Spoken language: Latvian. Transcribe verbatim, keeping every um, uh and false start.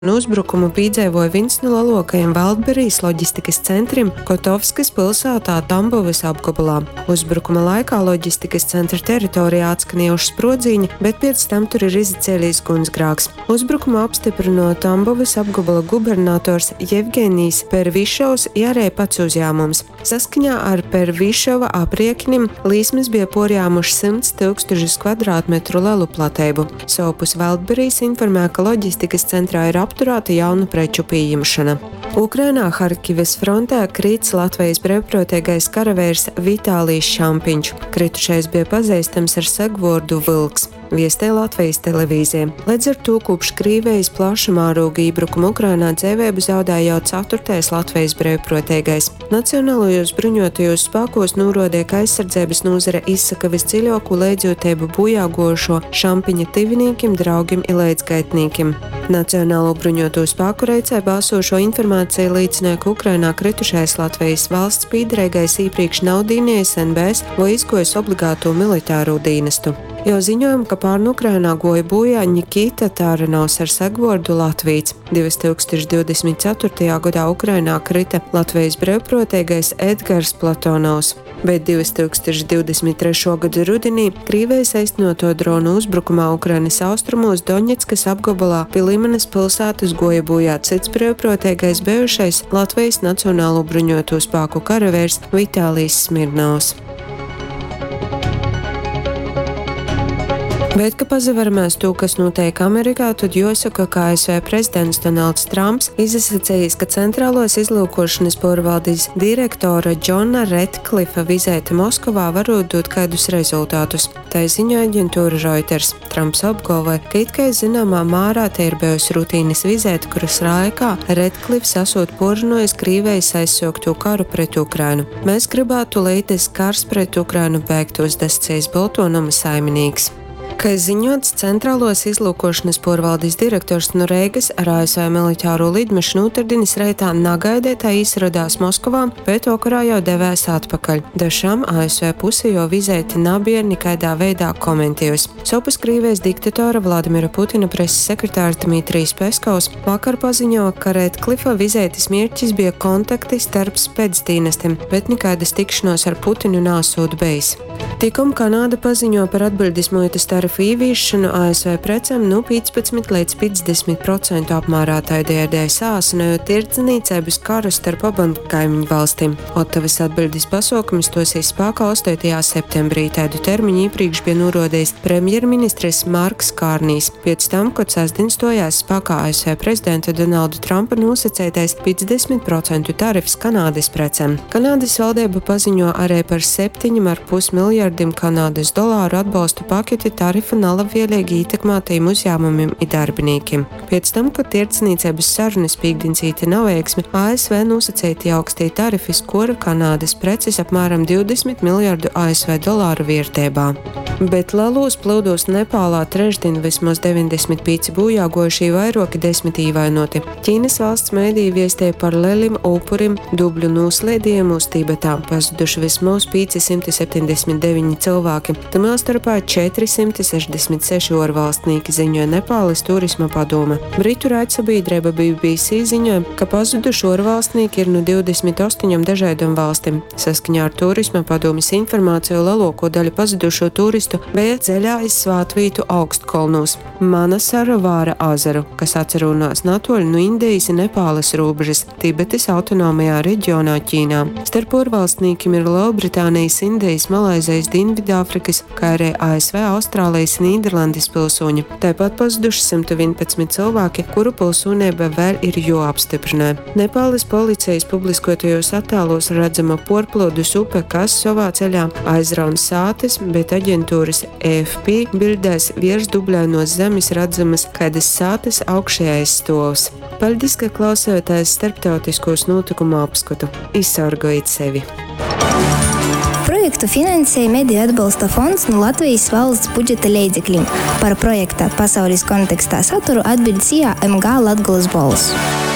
Uzbrukumu piedzīvoja viens no lielākajiem Wildberries loģistikas centriem Kotovskas pilsētā Tambovas apgabalā. Uzbrukuma laikā loģistikas centra teritorijā atskanējuši sprodziņi, bet pēc tam tur ir izcēlījis gunsgrēks. Uzbrukumu apstiprino Tambovas apgabala gubernators Jevgenijs Pervišovs, arī pats uzņēmums. Saskaņā ar Pervišova aprēķiniem līsmes bija porjāmuši simts tūkstošus kvadrātmetru lielu platību. Savpus Wildberries informē, ka loģistikas centrā ir apturēta jaunu preču pieņemšana. Ukrainā Harkivas frontē krīts Latvijas brīvprātīgais karavīrs Vitālijs Šampiņš. Kritušais bija pazīstams ar segvārdu Vilks, viestēja Latvijas televīzija. Līdz ar to kopš Krīvijas plašamērogā iebrukuma Ukrainā dzīvību zaudēja jau ceturtais Latvijas brīvprātīgais. Nacionālajos bruņotajos spēkos norādīja, ka aizsardzības nozare izsaka visdziļāko līdzjūtību bojāgošo Šampiņa tuviniekiem, draugiem un līdzgaitniekiem. Nacionālo bruņoto spēku reicē bāsošo informāciju liecināja, ka Ukrainā kritušais Latvijas valsts pīderīgais iepriekš nav dīnējis N B S vai izgojis obligāto militāro dienestu. Jau ziņojam, ka pārn Ukrainā goja bojā Nikita Tāranovs ar segvārdu Latvīts. divi tūkstoši divdesmit ceturtajā gadā Ukrainā krita Latvijas brīvprātīgais Edgars Platonovs, bet divi tūkstoši divdesmit trešā gada rudenī Krīvijas aiznoto dronu uzbrukumā Ukrainas austrumos Doņetskas apgabalā pie Limanas pilsētas goja bojā cits brīvprātīgais bijušais Latvijas Nacionālo bruņoto spēku karavīrs Vitālijs Smirnovs. Bet, ka pazavaramies to, kas notiek Amerikā, tad jāsaka, ka A S V prezidents Donalds Trumps izsacījis, ka centrālos izlūkošanas pārvaldes direktora Džona Redkliffa vizīte Moskavā varētu dot kādus rezultātus. Tā ziņā aģentūra Reuters. Trumps apgalvoja, ka it kā zināmā mērā te ir bijusi rutīnas vizīte, kuras laikā Redklifs esot porunojis Krīvijas aizsākto karu pret Ukrainu. Mēs gribētu, lai tas kars pret Ukrainu beigtos, sacījis Baltonuma saimnieks. Kā ziņots, centrālos izlūkošanas pārvaldes direktors no Reigas ar A S V militāro lidmašīnu otrdienas reitā nagaidētā izradās Moskavā, bet vakarā jau devēs atpakaļ. Dažām A S V pusi jau vizīti nebija nekādā veidā komentējusi. Savpus Krīvijas diktatora Vladimira Putina preses sekretārs Dmitrijs Peskovs vakar paziņoja, ka Redkliffa vizītes mērķis bija kontakti starp spēcdienestiem, bet nekādas tikšanos ar Putinu nesot bijis. Tikko Kanāda paziņo par atbildes muitas tarifu ieviešanu A S V precēm no piecpadsmit līdz piecdesmit procentu apmērā, tādējādi sāsinājot tirdzniecības karu starp abām kaimiņu valstīm. Ottavas atbildes pasākums stosies spēkā astotajā septembrī. Tādu termiņu iepriekš bija norādījis premjerministrs Marks Kārnijs. Pēc tam, kad sestdien stojās spēkā A S V prezidenta Donalda Trumpa nosacītais piecdesmit procentu tarifs Kanādas precēm. Kanādas valdība paziņo arī par septiņiem ar pus miljardiem Kanādas dolāru atbalstu paketi tarifu nelabvēlīgi ietekmētajiem uzņēmumiem un darbiniekiem. Pēc tam, kad tirdzniecības sarunas pīkdincīti nav veiksmi, A S V nosacīti augstie tarifi skora Kanādas preces apmēram divdesmit miljardu A S V dolāru vērtībā. Bet lielos plūdos Nepālā trešdien vismaz deviņdesmit pieci bojāgojušie, vairāki desmit ievainoti. Ķīnas valsts mēdīji viestīja par lielim upurim dubļu noslēdījumu uz Tibetā. Pazuduši vismaz piecsimt septiņdesmit deviņi cilvēki, tamā starpā četri simti sešdesmit seši ārvalstnieki, ziņoja Nepāles turisma padome. Britu raidsabiedrība B B C ziņoja, ka pazuduši ārvalstnieki ir no divdesmit astoņām dažādām valstīm. Saskaņā ar turisma padomes informāciju lielāko daļu pazudušo turistu bija ceļā iz Svātvītu augstkolnos Manasaravāra azaru, kas atrunās natoļ no Indijas un Nepāles robežas Tibetas autonomajā reģionā Ķīnā. Starp ārvalstniekiem ir Lielbritānijas, Indijas, Malaizijas, Dienvidāfrikas, kā arī A S V, Austrālijas un Nīderlandes pilsoņi. Tāpat pazuduši simt vienpadsmit cilvēki, kuru pilsonība vēl ir jāapstiprina. Nepāles policijas publiskotajos attēlos redzama porplūdus upe, kas savā ceļā aizrauna sātes, bet aģentūras A F P bildēs virs dubļainos zemes redzamas kādas sātes augšējais stovs. Paldies, ka klausījāties starptautiskos notikumu apskatu. Izsargājiet sevi! Projektu finansēja Mediju atbalsta fonds no Latvijas valsts budžeta līdzekļiem. Par projekta pasaules kontekstā saturu atbild S I A M G Latgolas balss.